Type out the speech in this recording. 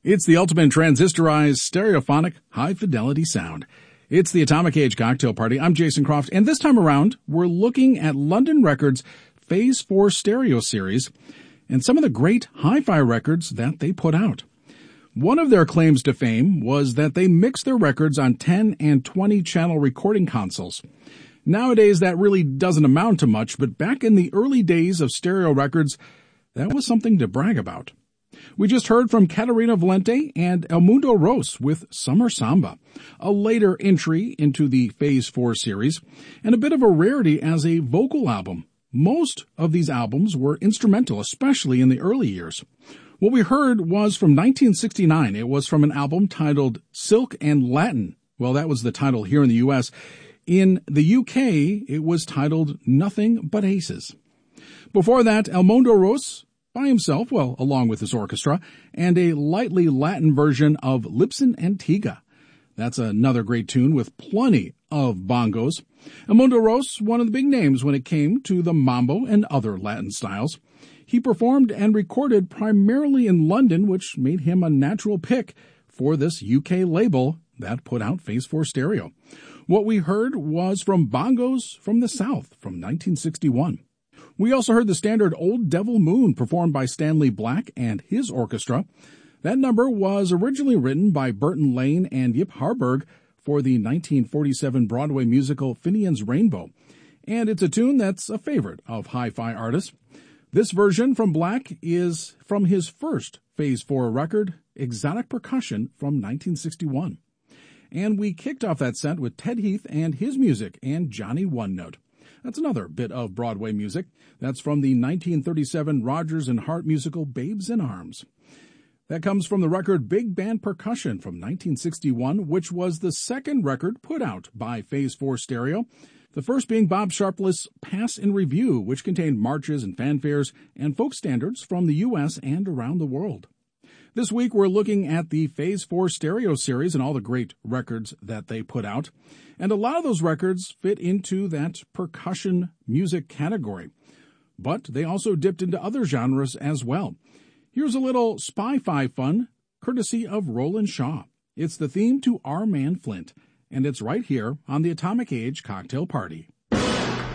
It's the ultimate transistorized, stereophonic, high-fidelity sound. It's the Atomic Age Cocktail Party. I'm Jason Croft, and this time around, we're looking at London Records' Phase 4 stereo series and some of the great hi-fi records that they put out. One of their claims to fame was that they mixed their records on 10 and 20-channel recording consoles. Nowadays, that really doesn't amount to much, but back in the early days of stereo records, that was something to brag about. We just heard from Caterina Valente and El Mundo Ros with Summer Samba, a later entry into the Phase 4 series, and a bit of a rarity as a vocal album. Most of these albums were instrumental, especially in the early years. What we heard was from 1969. It was from an album titled Silk and Latin. Well, that was the title here in the U.S. In the UK, it was titled Nothing But Aces. Before that, El Mundo Ros by himself, well, along with his orchestra, and a lightly Latin version of Lipsin Antigua. That's another great tune with plenty of bongos. El Mundo Ros, one of the big names when it came to the mambo and other Latin styles. He performed and recorded primarily in London, which made him a natural pick for this UK label that put out Phase 4 Stereo. What we heard was from Bongos from the South from 1961. We also heard the standard Old Devil Moon performed by Stanley Black and his orchestra. That number was originally written by Burton Lane and Yip Harburg for the 1947 Broadway musical Finian's Rainbow, and it's a tune that's a favorite of hi-fi artists. This version from Black is from his first Phase 4 record, Exotic Percussion, from 1961. And we kicked off that set with Ted Heath and his music and Johnny One Note. That's another bit of Broadway music. That's from the 1937 Rodgers and Hart musical Babes in Arms. That comes from the record Big Band Percussion from 1961, which was the second record put out by Phase 4 Stereo. The first being Bob Sharpless' Pass in Review, which contained marches and fanfares and folk standards from the U.S. and around the world. This week, we're looking at the Phase 4 Stereo series and all the great records that they put out. And a lot of those records fit into that percussion music category. But they also dipped into other genres as well. Here's a little spy-fi fun, courtesy of Roland Shaw. It's the theme to Our Man Flint, and it's right here on the Atomic Age Cocktail Party.